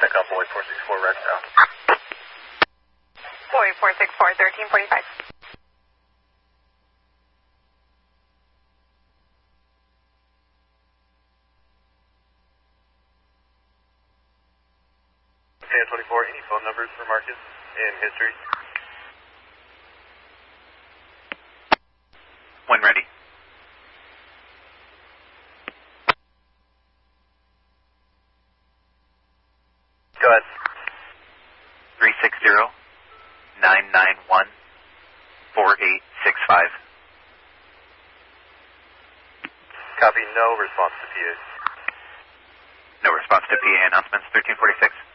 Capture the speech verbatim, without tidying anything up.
Check out Boy four six four, Red South. Boy four six four, thirteen forty-five. ten twenty-four, any phone numbers for Marcus in history? When ready. Go ahead. three six zero, nine nine one, four eight six five. Copy, no response to P A. No response to P A announcements, thirteen forty-six.